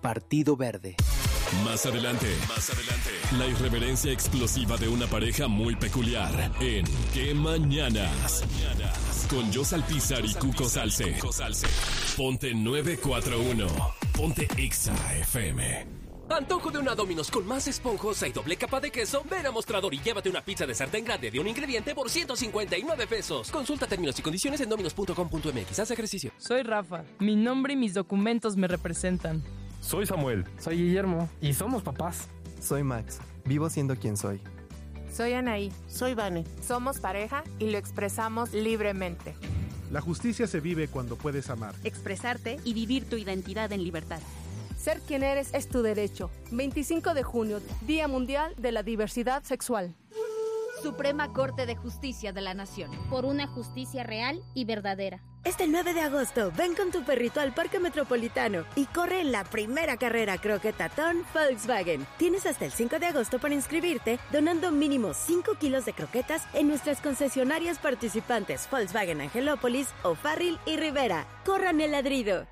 Partido Verde. Más adelante, la irreverencia explosiva de una pareja muy peculiar en ¿Qué Mañanas? Con Jos Alpizar y Cuco Salce. Ponte 941. Ponte Exa FM. Antojo de una Domino's con más esponjosa y doble capa de queso. Ven a Mostrador y llévate una pizza de sartén grande de un ingrediente por 159 pesos. Consulta términos y condiciones en dominos.com.mx. Haz ejercicio. Soy Rafa. Mi nombre y mis documentos me representan. Soy Samuel. Soy Guillermo. Y somos papás. Soy Max. Vivo siendo quien soy. Soy Anaí. Soy Vane. Somos pareja y lo expresamos libremente. La justicia se vive cuando puedes amar, expresarte y vivir tu identidad en libertad. Ser quien eres es tu derecho. 25 de junio, Día Mundial de la Diversidad Sexual. Suprema Corte de Justicia de la Nación. Por una justicia real y verdadera. Este 9 de agosto, ven con tu perrito al Parque Metropolitano y corre en la primera carrera croquetatón Volkswagen. Tienes hasta el 5 de agosto para inscribirte, donando mínimo 5 kilos de croquetas en nuestras concesionarias participantes Volkswagen Angelópolis, O'Farrill y Rivera. ¡Corran el ladrido!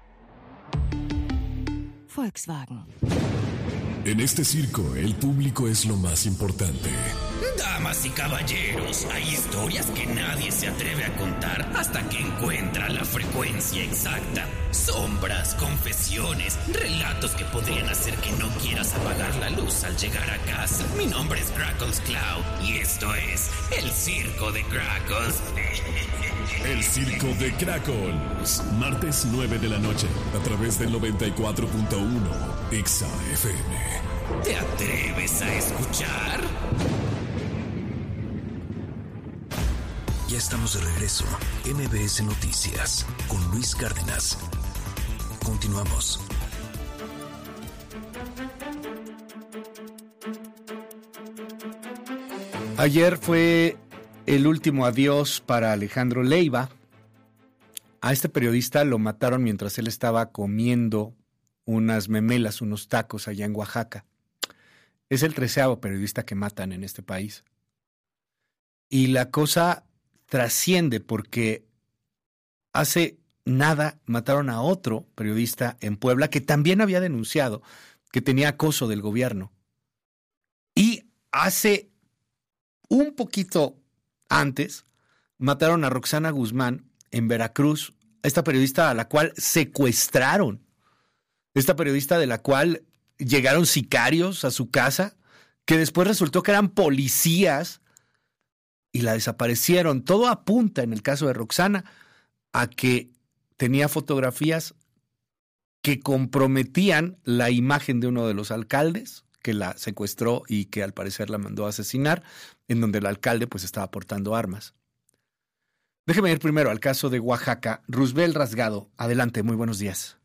Volkswagen. En este circo, el público es lo más importante. Damas y caballeros, hay historias que nadie se atreve a contar hasta que encuentra la frecuencia exacta. Sombras, confesiones, relatos que podrían hacer que no quieras apagar la luz al llegar a casa. Mi nombre es Crackles Cloud y esto es el Circo de Crackles. El Circo de Crackles. Martes 9 de la noche a través del 94.1 Exa FM. ¿Te atreves a escuchar? Ya estamos de regreso. MBS Noticias con Luis Cárdenas. Continuamos. Ayer fue el último adiós para Alejandro Leiva. A este periodista lo mataron mientras él estaba comiendo unas memelas, unos tacos allá en Oaxaca. Es el 13º periodista que matan en este país. Y la cosa trasciende porque hace nada mataron a otro periodista en Puebla que también había denunciado que tenía acoso del gobierno. Y hace un poquito antes mataron a Roxana Guzmán en Veracruz, esta periodista a la cual secuestraron, esta periodista de la cual llegaron sicarios a su casa, que después resultó que eran policías y la desaparecieron. Todo apunta en el caso de Roxana a que tenía fotografías que comprometían la imagen de uno de los alcaldes que la secuestró y que al parecer la mandó a asesinar, en donde el alcalde pues estaba portando armas. Déjeme ir primero al caso de Oaxaca. Roosevelt Rasgado, adelante, muy buenos días.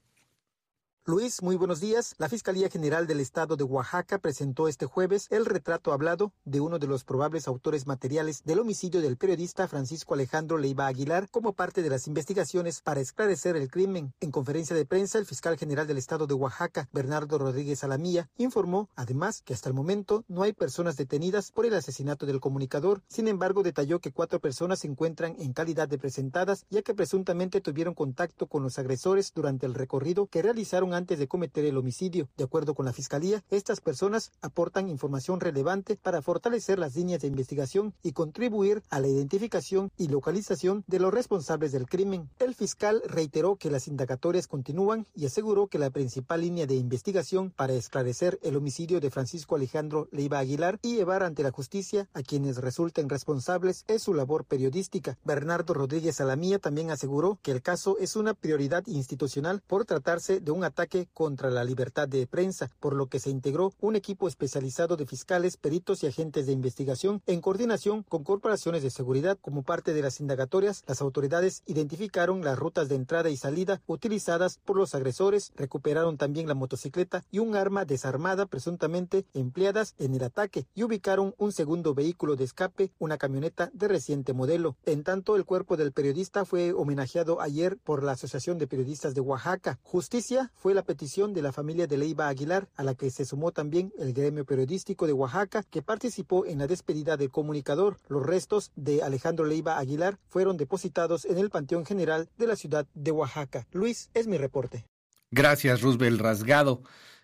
Luis, muy buenos días. La Fiscalía General del Estado de Oaxaca presentó este jueves el retrato hablado de uno de los probables autores materiales del homicidio del periodista Francisco Alejandro Leiva Aguilar como parte de las investigaciones para esclarecer el crimen. En conferencia de prensa, el fiscal general del Estado de Oaxaca, Bernardo Rodríguez Alamilla, informó además que hasta el momento no hay personas detenidas por el asesinato del comunicador. Sin embargo, detalló que 4 personas se encuentran en calidad de presentadas, ya que presuntamente tuvieron contacto con los agresores durante el recorrido que realizaron antes de cometer el homicidio. De acuerdo con la Fiscalía, estas personas aportan información relevante para fortalecer las líneas de investigación y contribuir a la identificación y localización de los responsables del crimen. El fiscal reiteró que las indagatorias continúan y aseguró que la principal línea de investigación para esclarecer el homicidio de Francisco Alejandro Leiva Aguilar y llevar ante la justicia a quienes resulten responsables es su labor periodística. Bernardo Rodríguez Alamilla también aseguró que el caso es una prioridad institucional por tratarse de un ataque contra la libertad de prensa, por lo que se integró un equipo especializado de fiscales, peritos y agentes de investigación en coordinación con corporaciones de seguridad. Como parte de las indagatorias, las autoridades identificaron las rutas de entrada y salida utilizadas por los agresores, recuperaron también la motocicleta y un arma desarmada presuntamente empleadas en el ataque y ubicaron un segundo vehículo de escape, una camioneta de reciente modelo. En tanto, el cuerpo del periodista fue homenajeado ayer por la Asociación de Periodistas de Oaxaca. Justicia fue la petición de la familia de Leiva Aguilar, a la que se sumó también el gremio periodístico de Oaxaca, que participó en la despedida del comunicador. Los restos de Alejandro Leiva Aguilar fueron depositados en el Panteón General de la ciudad de Oaxaca. Luis, es mi reporte. Gracias, Roosevelt Rasgado.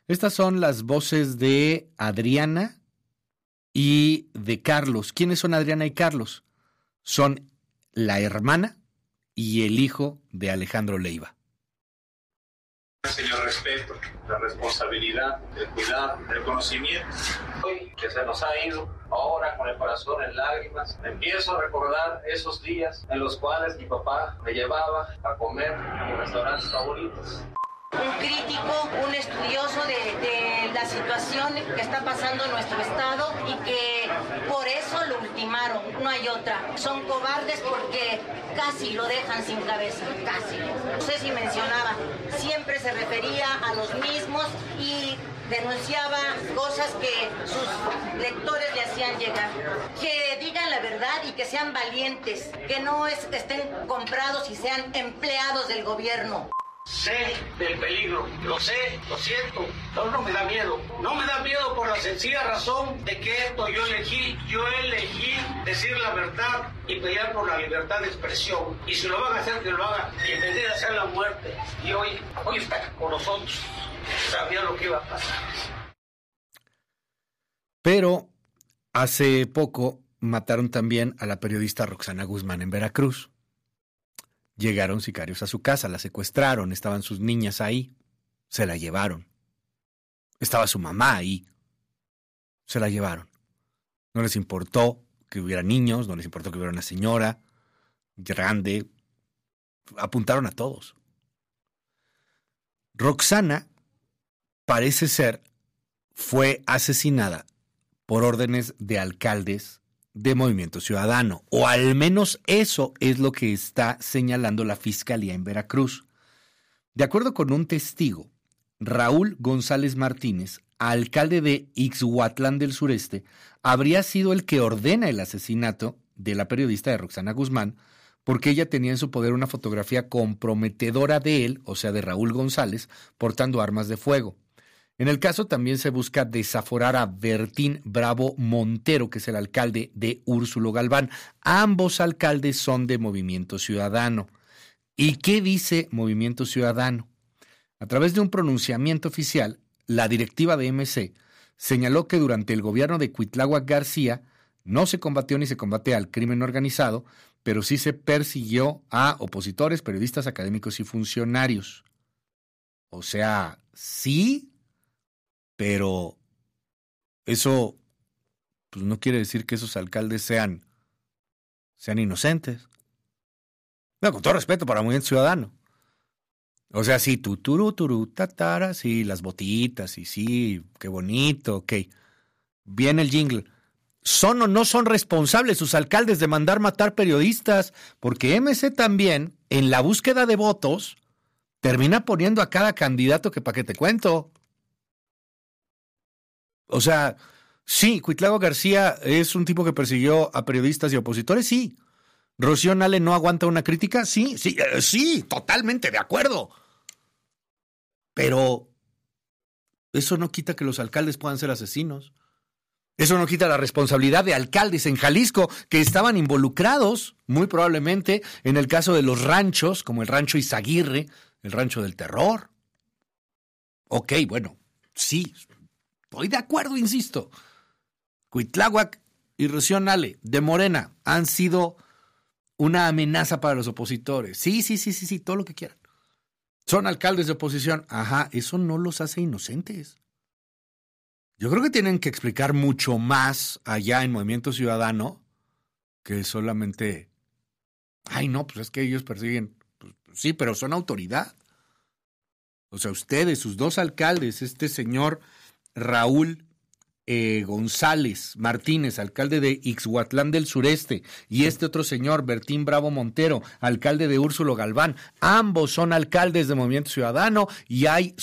Estas son las voces de Adriana y de Carlos. ¿Quiénes son Adriana y Carlos? Son la hermana y el hijo de Alejandro Leiva. Señor, respeto, la responsabilidad, el cuidado, el conocimiento. Hoy que se nos ha ido, ahora con el corazón en lágrimas, empiezo a recordar esos días en los cuales mi papá me llevaba a comer en mis restaurantes favoritos. Un crítico, un estudioso de la situación que está pasando en nuestro estado y que por eso lo ultimaron, no hay otra. Son cobardes porque casi lo dejan sin cabeza, casi. No sé si mencionaba, siempre se refería a los mismos y denunciaba cosas que sus lectores le hacían llegar. Que digan la verdad y que sean valientes, que no estén comprados y sean empleados del gobierno. Sé del peligro, lo sé, lo siento, pero no me da miedo. No me da miedo por la sencilla razón de que esto yo elegí decir la verdad y pelear por la libertad de expresión. Y si lo van a hacer, que lo hagan y entender hacer la muerte. Y hoy está con nosotros. Sabía lo que iba a pasar. Pero hace poco mataron también a la periodista Roxana Guzmán en Veracruz. Llegaron sicarios a su casa, la secuestraron, estaban sus niñas ahí, se la llevaron. Estaba su mamá ahí, se la llevaron. No les importó que hubiera niños, no les importó que hubiera una señora grande, apuntaron a todos. Roxana, parece ser, fue asesinada por órdenes de alcaldes de Movimiento Ciudadano, o al menos eso es lo que está señalando la Fiscalía en Veracruz. De acuerdo con un testigo, Raúl González Martínez, alcalde de Ixhuatlán del Sureste, habría sido el que ordena el asesinato de la periodista de Roxana Guzmán, porque ella tenía en su poder una fotografía comprometedora de él, o sea de Raúl González, portando armas de fuego. En el caso también se busca desaforar a Bertín Bravo Montero, que es el alcalde de Úrsulo Galván. Ambos alcaldes son de Movimiento Ciudadano. ¿Y qué dice Movimiento Ciudadano? A través de un pronunciamiento oficial, la directiva de MC señaló que durante el gobierno de Cuitláhuac García no se combatió ni se combate al crimen organizado, pero sí se persiguió a opositores, periodistas, académicos y funcionarios. O sea, sí, pero eso pues no quiere decir que esos alcaldes sean inocentes. No, con todo respeto para Movimiento Ciudadano. O sea, sí, turú, tatara, sí, las botitas, y sí, qué bonito, ok. Bien el jingle. ¿Son o no son responsables sus alcaldes de mandar matar periodistas? Porque MC también, en la búsqueda de votos, termina poniendo a cada candidato que para qué te cuento. O sea, sí, Cuitláhuac García es un tipo que persiguió a periodistas y opositores, sí. ¿Rocío Nale no aguanta una crítica? Sí, totalmente de acuerdo. Pero eso no quita que los alcaldes puedan ser asesinos. Eso no quita la responsabilidad de alcaldes en Jalisco que estaban involucrados, muy probablemente, en el caso de los ranchos, como el rancho Izaguirre, el rancho del terror. Ok, bueno, sí, estoy de acuerdo, insisto. Cuitláhuac y Rocío Nale, de Morena, han sido una amenaza para los opositores. Sí, todo lo que quieran. Son alcaldes de oposición. Ajá, eso no los hace inocentes. Yo creo que tienen que explicar mucho más allá en Movimiento Ciudadano que solamente, ay no, pues es que ellos persiguen. Pues, sí, pero son autoridad. O sea, ustedes, sus dos alcaldes, este señor Raúl González Martínez, alcalde de Ixhuatlán del Sureste, y este otro señor, Bertín Bravo Montero, alcalde de Úrsulo Galván, ambos son alcaldes de Movimiento Ciudadano y hay